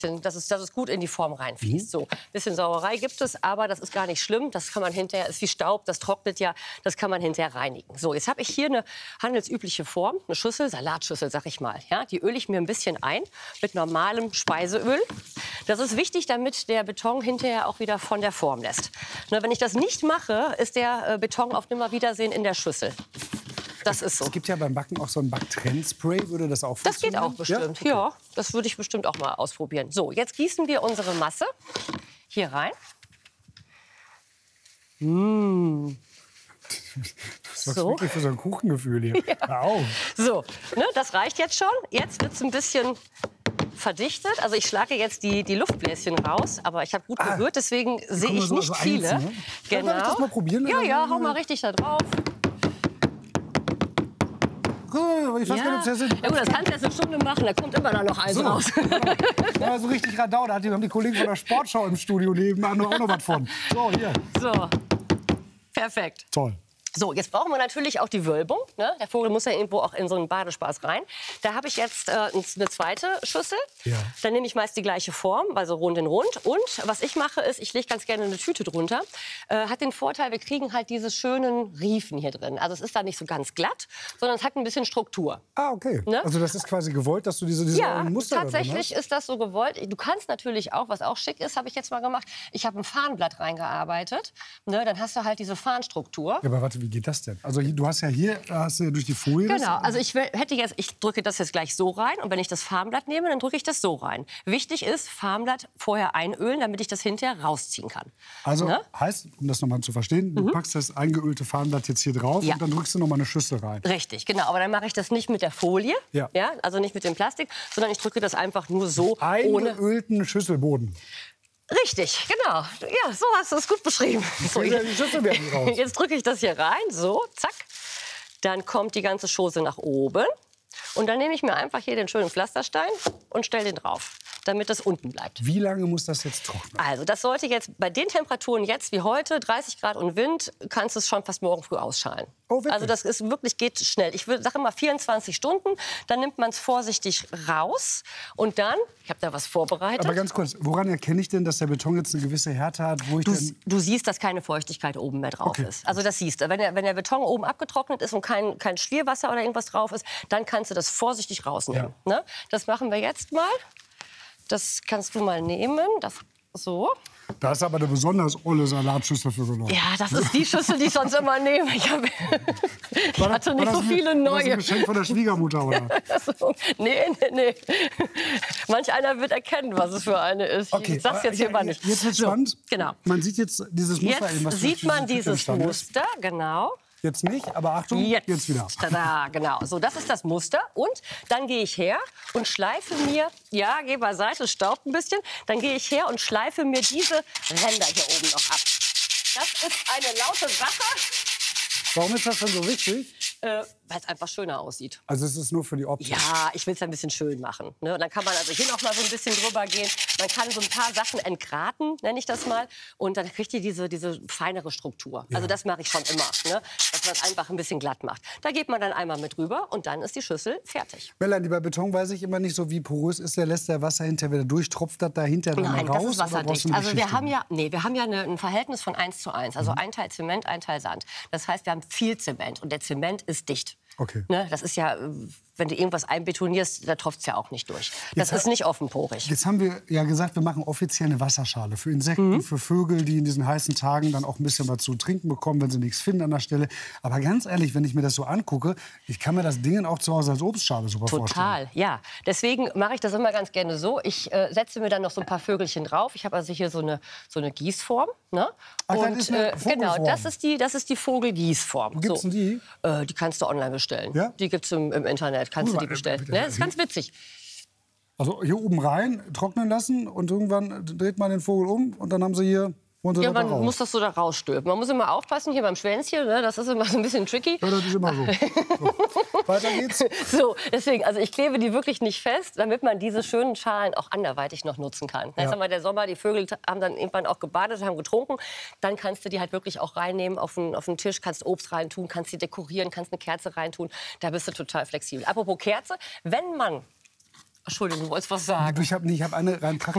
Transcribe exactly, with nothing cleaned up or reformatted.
Dass es, dass es gut in die Form reinfließt. Mhm. So, ein bisschen Sauerei gibt es, aber das ist gar nicht schlimm. Das kann man hinterher, ist wie Staub, das trocknet ja, das kann man hinterher reinigen. So, jetzt habe ich hier eine handelsübliche Form, eine Schüssel, Salatschüssel, sag ich mal. Ja, die öle ich mir ein bisschen ein mit normalem Speiseöl. Das ist wichtig, damit der Beton hinterher auch wieder von der Form lässt. Na, wenn ich das nicht mache, ist der äh, Beton auf Nimmerwiedersehen in der Schüssel. Das ist so. Es gibt ja beim Backen auch so ein Backtrennspray. Würde das auch Das geht auch bestimmt. Ja, okay. Ja, das würde ich bestimmt auch mal ausprobieren. So, jetzt gießen wir unsere Masse hier rein. Mmh. Das ist so. Wirklich für so ein Kuchengefühl hier. Ja. Auf. So, ne, das reicht jetzt schon. Jetzt wird es ein bisschen verdichtet. Also ich schlage jetzt die, die Luftbläschen raus, aber ich habe gut ah. gerührt, deswegen sehe ich so, nicht so viele. Einzeln, ne? Genau. Darf ich das mal probieren? Ja, ja, hau mal richtig da drauf. Ich weiß ja. gar nicht, ob das, ja, gut, das kannst du jetzt eine Stunde machen, da kommt immer noch eins so. raus. Ja, so richtig Radau, da haben die Kollegen von der Sportschau im Studio nebenan auch noch was von. So, hier. So, perfekt. Toll. So, jetzt brauchen wir natürlich auch die Wölbung. Ne? Der Vogel muss ja irgendwo auch in so einen Badespaß rein. Da habe ich jetzt äh, eine zweite Schüssel. Ja. Dann nehme ich meist die gleiche Form, also rund in rund. Und was ich mache, ist, ich lege ganz gerne eine Tüte drunter. Äh, hat den Vorteil, wir kriegen halt diese schönen Riefen hier drin. Also es ist da nicht so ganz glatt, sondern es hat ein bisschen Struktur. Ah, okay. Ne? Also das ist quasi gewollt, dass du diese, diese ja, Muster tatsächlich drin hast? ist das so gewollt. Du kannst natürlich auch, was auch schick ist, habe ich jetzt mal gemacht, ich habe ein Farnblatt reingearbeitet. Ne? Dann hast du halt diese Farnstruktur. Ja, aber warte, wie geht das denn? Also du hast ja hier hast du ja durch die Folie. Genau, also ich will, hätte jetzt, ich drücke das jetzt gleich so rein und wenn ich das Farnblatt nehme, dann drücke ich das so rein. Wichtig ist, Farnblatt vorher einölen, damit ich das hinterher rausziehen kann. Also ne? heißt, um das nochmal zu verstehen, du mhm. packst das eingeölte Farnblatt jetzt hier drauf ja. und dann drückst du nochmal eine Schüssel rein. Richtig, genau, aber dann mache ich das nicht mit der Folie, ja. Ja, also nicht mit dem Plastik, sondern ich drücke das einfach nur so eingeölten ohne Schüsselboden. Richtig, genau. Ja, so hast du es gut beschrieben. So, jetzt jetzt drücke ich das hier rein, so, zack. Dann kommt die ganze Chose nach oben. Und dann nehme ich mir einfach hier den schönen Pflasterstein und stelle den drauf, damit das unten bleibt. Wie lange muss das jetzt trocknen? Also das sollte jetzt bei den Temperaturen jetzt wie heute, dreißig Grad und Wind, kannst du es schon fast morgen früh ausschalen. Oh, wirklich? Also das ist wirklich, geht schnell. Ich sage immer vierundzwanzig Stunden, dann nimmt man es vorsichtig raus und dann, ich habe da was vorbereitet. Aber ganz kurz, woran erkenne ich denn, dass der Beton jetzt eine gewisse Härte hat? Wo ich du, denn du siehst, dass keine Feuchtigkeit oben mehr drauf okay. ist. Also das siehst du. Wenn der, wenn der Beton oben abgetrocknet ist und kein, kein Schlierwasser oder irgendwas drauf ist, dann kannst du das vorsichtig rausnehmen. Ja. Ne? Das machen wir jetzt mal. Das kannst du mal nehmen. Das, so. Da ist aber eine besonders olle Salatschüssel für genommen. Ja, das ist die Schüssel, die ich sonst immer nehme. Ich, hab, ich war hatte das, nicht so viele ein, neue. War das ein Geschenk von der Schwiegermutter, oder? so, nee, nee, nee. Manch einer wird erkennen, was es für eine ist. Okay. Ich sag's jetzt hier ja, mal nicht. Jetzt wird so, spannend. Genau. Man sieht jetzt dieses Muster. Jetzt eben, was sieht man dieses Muster, genau. Jetzt nicht, aber Achtung, jetzt, jetzt wieder. Tada, genau. So, das ist das Muster. Und dann gehe ich her und schleife mir, ja, geh beiseite, es staubt ein bisschen. Dann gehe ich her und schleife mir diese Ränder hier oben noch ab. Das ist eine laute Sache. Warum ist das denn so wichtig? Äh, weil es einfach schöner aussieht. Also es ist nur für die Optik? Ja, ich will es ein bisschen schön machen. Ne? Und dann kann man also hier noch mal so ein bisschen drüber gehen. Man kann so ein paar Sachen entgraten, nenne ich das mal. Und dann kriegt ihr diese, diese feinere Struktur. Ja. Also das mache ich schon immer, ne? Dass man es einfach ein bisschen glatt macht. Da geht man dann einmal mit rüber und dann ist die Schüssel fertig. Melanie, bei Beton weiß ich immer nicht so, wie porös ist der. Lässt der Wasser hinterher wieder durch? Tropft das dahinter dann Nein, raus? das ist wasserdicht. Also also wir haben ja, nee, wir haben ja eine, ein Verhältnis von eins zu eins. Also mhm. ein Teil Zement, ein Teil Sand. Das heißt, wir haben viel Zement und der Zement ist dicht. Okay. Ne, das ist ja, wenn du irgendwas einbetonierst, da tropft es ja auch nicht durch. Das jetzt ist nicht offenporig. Jetzt haben wir ja gesagt, wir machen offiziell eine Wasserschale für Insekten, mhm. für Vögel, die in diesen heißen Tagen dann auch ein bisschen was zu trinken bekommen, wenn sie nichts finden an der Stelle. Aber ganz ehrlich, wenn ich mir das so angucke, ich kann mir das Ding auch zu Hause als Obstschale super Total, vorstellen. Total, ja. Deswegen mache ich das immer ganz gerne so. Ich äh, setze mir dann noch so ein paar Vögelchen drauf. Ich habe also hier so eine, so eine Gießform. Ne? Ach, und das ist eine äh, genau, das ist die, das ist die Vogelgießform. Wo gibt's denn die? Äh, die kannst du online bestellen. Ja? Die gibt's im, im Internet. Kannst uh, du die bestellen. Ne? Das ist ganz witzig. Also hier oben rein, trocknen lassen und irgendwann dreht man den Vogel um und dann haben sie hier... Ja, man muss das so da rausstülpen. Man muss immer aufpassen, hier beim Schwänzchen, ne? Das ist immer so ein bisschen tricky. Ja, das ist immer so. so. Weiter geht's. So, deswegen, also ich klebe die wirklich nicht fest, damit man diese schönen Schalen auch anderweitig noch nutzen kann. Ja. Jetzt haben wir der Sommer, die Vögel haben dann irgendwann auch gebadet, haben getrunken. Dann kannst du die halt wirklich auch reinnehmen auf den, auf den Tisch, kannst Obst reintun, kannst die dekorieren, kannst eine Kerze reintun. Da bist du total flexibel. Apropos Kerze, wenn man... Entschuldigung, du wolltest was sagen. Ich habe hab eine rein